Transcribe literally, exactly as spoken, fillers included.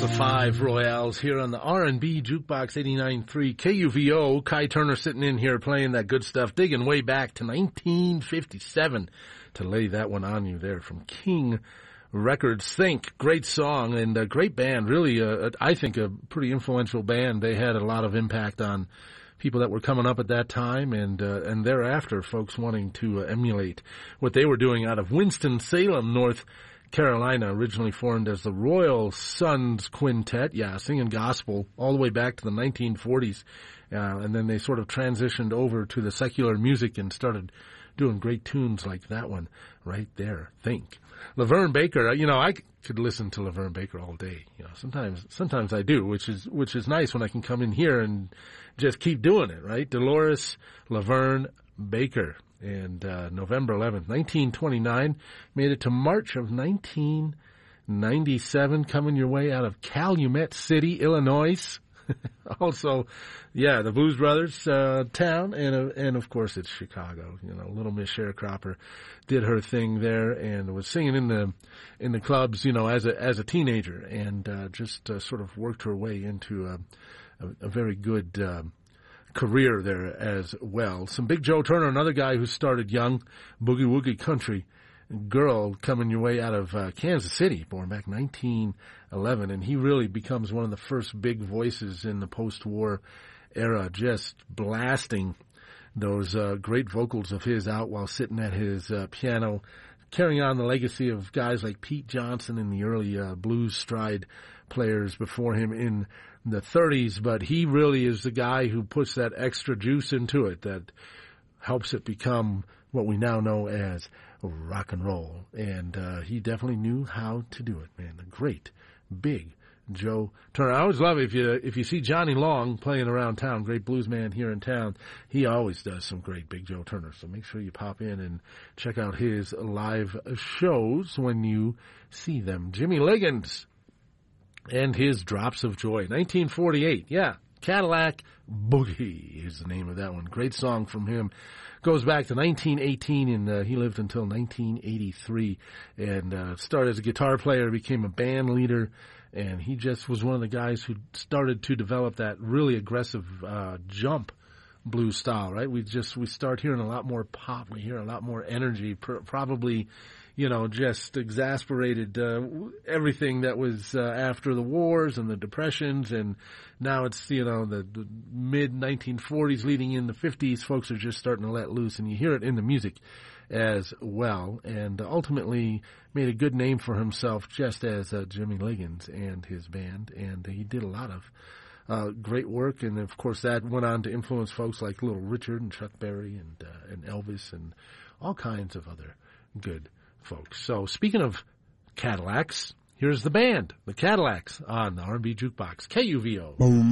the five Royales here on the R and B Jukebox eighty-nine point three K U V O. Kai Turner sitting in here playing that good stuff, digging way back to nineteen fifty-seven to lay that one on you there from King Records. Think, great song and a great band. Really, uh, I think a pretty influential band. They had a lot of impact on people that were coming up at that time and uh, and thereafter, folks wanting to uh, emulate what they were doing out of Winston-Salem, North Carolina, originally formed as the Royal Sons Quintet, yeah, singing gospel all the way back to the nineteen forties. Uh, and then they sort of transitioned over to the secular music and started doing great tunes like that one right there. Think. Laverne Baker, you know, I could listen to Laverne Baker all day. You know, sometimes, sometimes I do, which is, which is nice when I can come in here and just keep doing it, right? Dolores Laverne Baker. And uh, November eleventh, nineteen twenty-nine, made it to March of nineteen ninety-seven, coming your way out of Calumet City, Illinois. Also, yeah, the Blues Brothers uh, town, and uh, and of course it's Chicago. You know, Little Miss Sharecropper did her thing there and was singing in the in the clubs, you know, as a as a teenager, and uh, just uh, sort of worked her way into a, a, a very good Uh, career there as well. Some Big Joe Turner, another guy who started young, boogie woogie country girl coming your way out of uh, Kansas City, born back nineteen eleven, and he really becomes one of the first big voices in the post-war era, just blasting those uh, great vocals of his out while sitting at his uh, piano, carrying on the legacy of guys like Pete Johnson and the early uh, blues stride players before him in the thirties, but he really is the guy who puts that extra juice into it that helps it become what we now know as rock and roll. And uh, he definitely knew how to do it, man. The great Big Joe Turner. I always love it if you if you see Johnny Long playing around town, great blues man here in town. He always does some great Big Joe Turner. So make sure you pop in and check out his live shows when you see them. Jimmy Liggins and his Drops of Joy. nineteen forty-eight, yeah, Cadillac Boogie is the name of that one. Great song from him. Goes back to nineteen eighteen, and uh, he lived until nineteen eighty-three, and uh, started as a guitar player, became a band leader, and he just was one of the guys who started to develop that really aggressive uh, jump blues style, right? We just, we start hearing a lot more pop, we hear a lot more energy, pr- probably, you know, just exasperated uh, everything that was uh, after the wars and the depressions, and now it's, you know, the, the mid nineteen forties leading in the fifties, folks are just starting to let loose, and you hear it in the music as well, and ultimately made a good name for himself just as uh, Jimmy Liggins and his band, and he did a lot of uh, great work, and of course that went on to influence folks like Little Richard and Chuck Berry and, uh, and Elvis and all kinds of other good folks. So speaking of Cadillacs, here's the band, the Cadillacs, on the R and B Jukebox, K U V O. Boom.